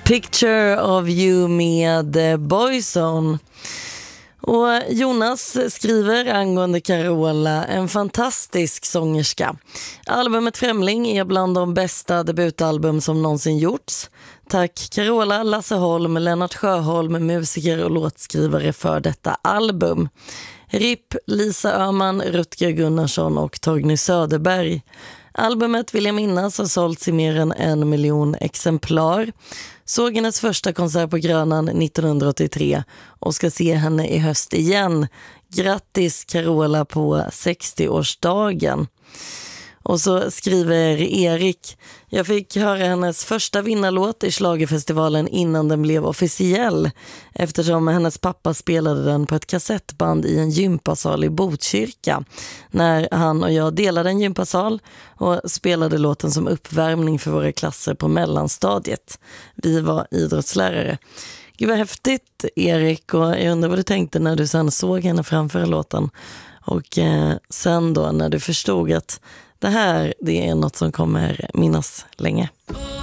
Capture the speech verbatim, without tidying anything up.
Picture of you med Boyzone. Och Jonas skriver angående Carola, en fantastisk sångerska. Albumet Främling är bland de bästa debutalbum som någonsin gjorts. Tack Carola, Lasse Holm, Lennart Sjöholm, musiker och låtskrivare för detta album. R I P Lisa Öhman, Rutger Gunnarsson och Torgny Söderberg. Albumet vill jag minnas har sålts i mer än en miljon exemplar. Såg hennes första konsert på Grönan nittonhundraåttiotre och ska se henne i höst igen. Grattis Carola på sextioårsdagen. Och så skriver Erik: jag fick höra hennes första vinnarlåt i Schlagerfestivalen innan den blev officiell, eftersom hennes pappa spelade den på ett kassettband i en gympasal i Botkyrka när han och jag delade en gympasal och spelade låten som uppvärmning för våra klasser på mellanstadiet. Vi var idrottslärare. Gud vad häftigt, Erik, och jag undrar vad du tänkte när du sen såg henne framföra låten och eh, sen då när du förstod att det här, det är något som kommer minnas länge.